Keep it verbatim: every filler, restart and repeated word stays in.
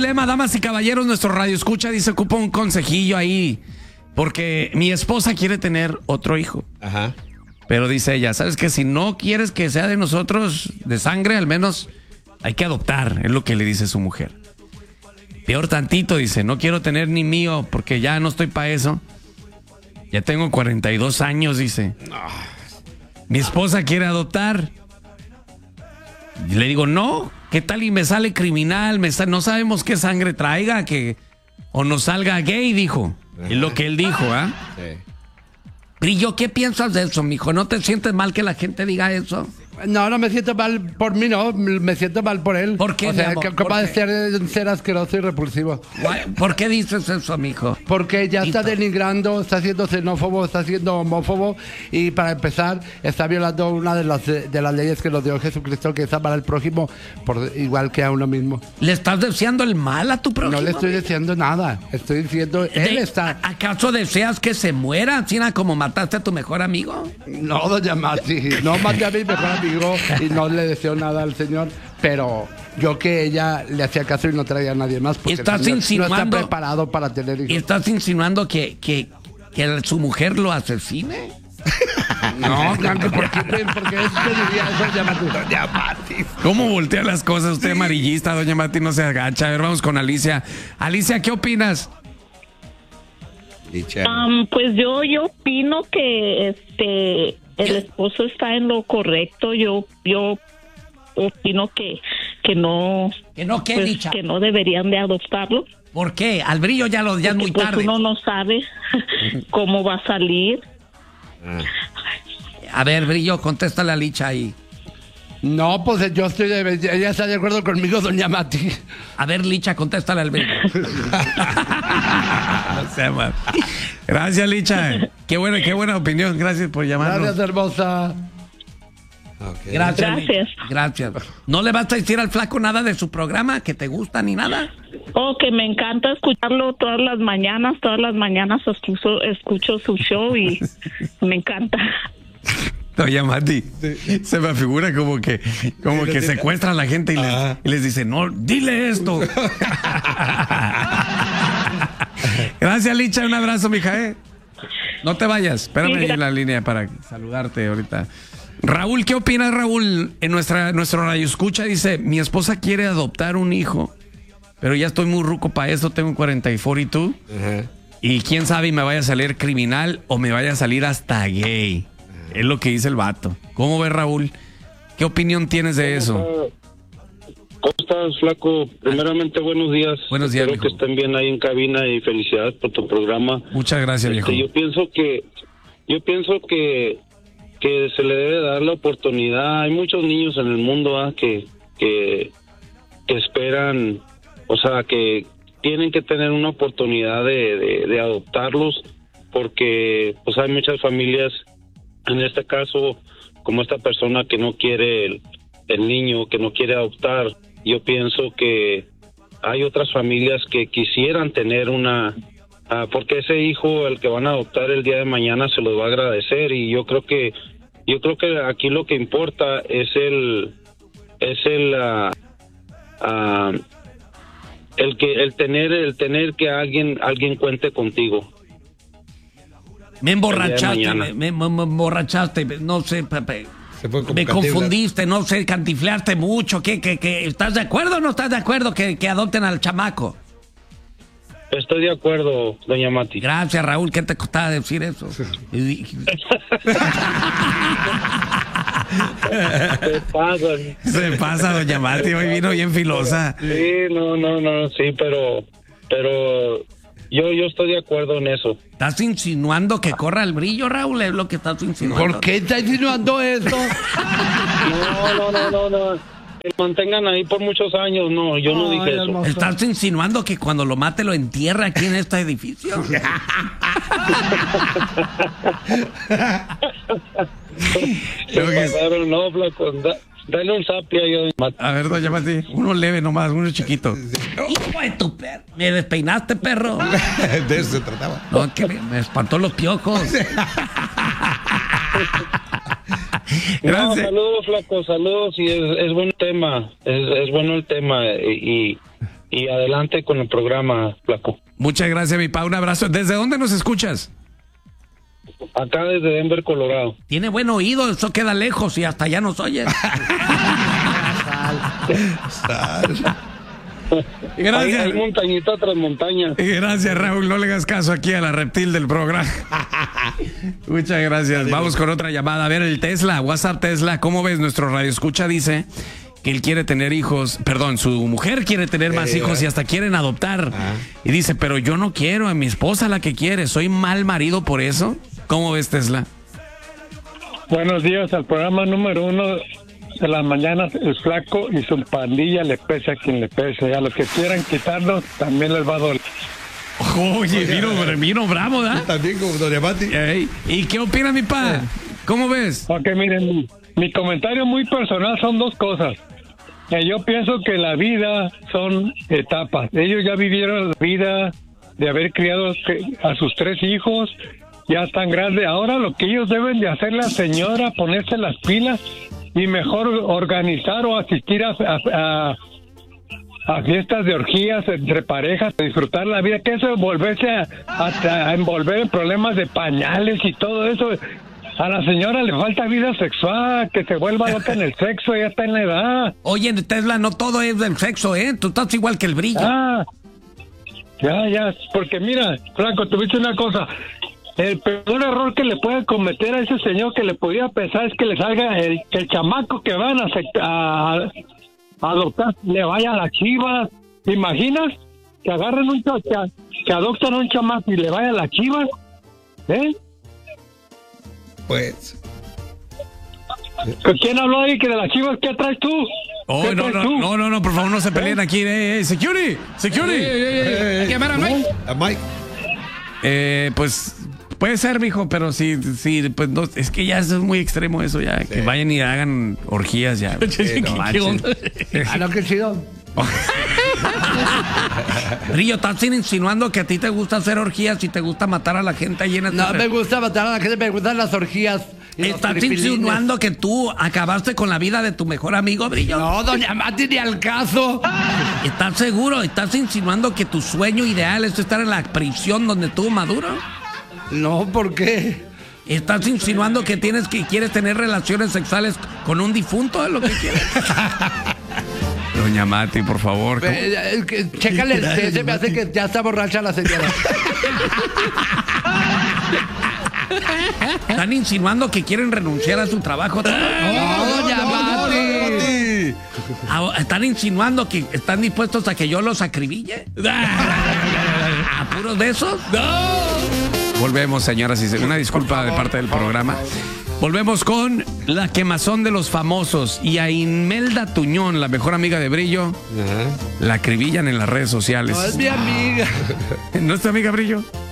problema, damas y caballeros, nuestro radio escucha, dice, ocupa un consejillo ahí, porque mi esposa quiere tener otro hijo. Ajá. Pero dice ella, ¿sabes qué? Si no quieres que sea de nosotros, de sangre, al menos hay que adoptar, es lo que le dice su mujer. Peor tantito, dice, no quiero tener ni mío, porque ya no estoy para eso. Ya tengo cuarenta y dos años, dice. Mi esposa quiere adoptar. Y le digo, no, ¿qué tal y me sale criminal? Me sale, no sabemos qué sangre traiga, que o nos salga gay, dijo. Ajá. Es lo que él dijo, ¿ah? ¿eh? Sí. Brillo, ¿qué piensas de eso, mijo? ¿No te sientes mal que la gente diga eso? No, no me siento mal por mí, no. Me siento mal por él. ¿Por qué, O sea, mi amor? que capaz de ser, ser asqueroso y repulsivo. ¿Por qué dices eso, mijo? Porque ya Tito. está denigrando, está siendo xenófobo, está siendo homófobo y para empezar está violando una de las de las leyes que nos dio Jesucristo, que es amar al prójimo por igual que a uno mismo. ¿Le estás deseando el mal a tu prójimo? No le estoy deseando nada. Estoy diciendo, él de, está... ¿Acaso deseas que se muera, China, como mataste a tu mejor amigo? No, doña Mati, no maté a mi mejor amigo y no le deseo nada al Señor, pero yo que ella le hacía caso y no traía a nadie más porque ¿Estás no, insinuando, no está preparado para tener hijos. ¿Estás insinuando que, que, que su mujer lo asesine? No, Blanco, ¿por qué, ¿por qué eso diría eso, doña Mati? Doña Mati. ¿Cómo voltea las cosas? Usted amarillista, doña Mati, no se agacha. A ver, vamos con Alicia. Alicia, ¿qué opinas? Um, pues yo, yo opino que este... el esposo está en lo correcto. Yo yo opino que que no que no ¿qué, pues, dicha? que no deberían de adoptarlo. ¿Por qué? Al brillo ya lo ya es muy pues tarde. Uno no sabe cómo va a salir. A ver, Brillo, contéstale a Licha ahí. No, pues yo estoy de, ella está de acuerdo conmigo, doña Mati. A ver, Licha, contéstale al Brillo. No sea mal. Gracias, Licha. Qué buena, qué buena opinión. Gracias por llamarnos. Gracias, hermosa. Okay. Gracias. Gracias. Gracias. ¿No le vas a decir al flaco nada de su programa que te gusta ni nada? Oh, que me encanta escucharlo todas las mañanas. Todas las mañanas escucho, escucho su show y me encanta. Doña Mati, se me figura como que como que secuestra a la gente y les, y les dice, no, dile esto. Gracias, Licha, un abrazo, mija, ¿eh? No te vayas, espérame sí, ahí en la línea para saludarte ahorita. Raúl, ¿qué opinas, Raúl? En nuestra nuestro radio escucha dice, mi esposa quiere adoptar un hijo, pero ya estoy muy ruco para eso, tengo cuarenta y cuatro y tú. Uh-huh. Y quién sabe, me vaya a salir criminal o me vaya a salir hasta gay. Es lo que dice el vato. ¿Cómo ves, Raúl? ¿Qué opinión tienes de eso? ¿Cómo estás, flaco? Primeramente, buenos días. Buenos días, Espero viejo. que estén bien ahí en cabina y felicidades por tu programa. Muchas gracias, viejo. Este, yo pienso que, yo pienso que, que se le debe dar la oportunidad. Hay muchos niños en el mundo ¿eh? que, que, que esperan, o sea, que tienen que tener una oportunidad de, de, de adoptarlos, porque pues hay muchas familias. En este caso, como esta persona que no quiere el, el niño, que no quiere adoptar, yo pienso que hay otras familias que quisieran tener una, uh, porque ese hijo, el que van a adoptar el día de mañana, se los va a agradecer. Y yo creo que, yo creo que aquí lo que importa es el, es el, uh, uh, el que, el tener, el tener que alguien, alguien cuente contigo. Me emborrachaste, me, me, me emborrachaste, no sé, Pepe. Me confundiste, no sé, cantifleaste mucho. ¿Qué, qué, qué? ¿Estás de acuerdo o no estás de acuerdo que, que adopten al chamaco? Estoy de acuerdo, doña Mati. Gracias, Raúl. ¿Qué te costaba decir eso? Se pasa. Se pasa, doña Mati. Hoy vino bien filosa. Sí, no, no, no, sí, pero, pero yo, yo estoy de acuerdo en eso. ¿Estás insinuando que corra el brillo, Raúl? Es lo que estás insinuando. ¿Por qué estás insinuando eso? No, no, no, no, no. Que lo mantengan ahí por muchos años. No, yo no, no dije eso. ¿Estás insinuando que cuando lo mate lo entierra aquí en este edificio? pasaron, no, flaco. Da, dale un zapi ahí. A ver, doña Mati, uno leve nomás, uno chiquito. Hijo de tu perro. Me despeinaste, perro. De eso se trataba. No, que me, me espantó los piojos. No, saludos, flaco, saludos. Y es, es buen tema. Es, es bueno el tema. Y, y adelante con el programa, Flaco. Muchas gracias, mi pa. Un abrazo. ¿Desde dónde nos escuchas? Acá desde Denver, Colorado. Tiene buen oído, eso queda lejos y hasta allá nos oye. Gracias. Hay, hay montañita tras montaña. Gracias, Raúl. No le hagas caso aquí a la reptil del programa. Muchas gracias. Vamos con otra llamada. A ver, el Tesla, WhatsApp Tesla. ¿Cómo ves? Nuestro radioescucha dice que él quiere tener hijos. Perdón, su mujer quiere tener más Eh, hijos y hasta quieren adoptar. Ah. Y dice, pero yo no quiero, a mi esposa la que quiere. ¿Soy mal marido por eso? ¿Cómo ves, Tesla? Buenos días al programa número uno de las mañanas, el Flaco y su pandilla, le pese a quien le pese. A los que quieran quitarlos también les va a doler. Oye, vino, vino bravo, ¿da? También como Doña Mati. Ey, ¿y qué opina mi pa? ¿Cómo ves? Ok, miren, mi, mi comentario muy personal son dos cosas. Eh, yo pienso que la vida son etapas. Ellos ya vivieron la vida de haber criado que- a sus tres hijos, ya están grandes. Ahora lo que ellos deben de hacer, la señora, ponerse las pilas y mejor organizar o asistir a, a, a, a fiestas de orgías entre parejas, disfrutar la vida, que eso volverse a, a, a envolver en problemas de pañales y todo eso. A la señora le falta vida sexual, que se vuelva loca en el sexo, ya está en la edad. Oye, Tesla, no todo es del sexo, ¿eh? Tú estás igual que el Brillo. Ah, ya, ya, porque mira, Franco, tuviste una cosa. El peor error que le puede cometer a ese señor que le podía pensar es que le salga el, que el chamaco que van a, aceptar- a, a adoptar le vaya a las Chivas. ¿Te imaginas? Que agarren un cha- que, que adoptan a un chamaco y le vaya a las Chivas. ¿Eh? Pues. ¿Quién habló ahí que de las Chivas? ¿Qué traes tú? Oh, ¿Qué no, traes no, tú? no, no, no, por favor, no se peleen aquí. Eh, eh, security, security. Eh, Hay que llamar a Mike. A Mike. Eh, pues puede ser, mijo, pero sí, sí, pues no, es que ya es muy extremo eso ya, que vayan y hagan orgías ya. Sí, no, manches. Ah, no, qué chido. Brillo, estás insinuando que a ti te gusta hacer orgías y te gusta matar a la gente ahí en el No me gusta matar a la gente, me gustan las orgías. y los ¿Estás tripilines. insinuando que tú acabaste con la vida de tu mejor amigo, Brillo? No, doña Mati, ni al caso. ¿Estás seguro? ¿Estás insinuando que tu sueño ideal es estar en la prisión donde estuvo Maduro? No, ¿por qué? ¿Estás insinuando que tienes que quieres tener relaciones sexuales con un difunto? ¿Es lo que quieres? Doña Mati, por favor. ¿cómo? Eh, eh, que- Chécale el té, se me hace que ya está borracha la señora. ¿Están insinuando que quieren renunciar a su trabajo? No, doña Mati. Ah, ¿están insinuando que están dispuestos a que yo los acribille? ¿A puros besos? Volvemos, señoras y señores. Una disculpa de parte del programa. Volvemos con la quemazón de los famosos y a Imelda Tuñón, la mejor amiga de Brillo, la acribillan en las redes sociales. No es mi amiga. ¿No es tu amiga Brillo?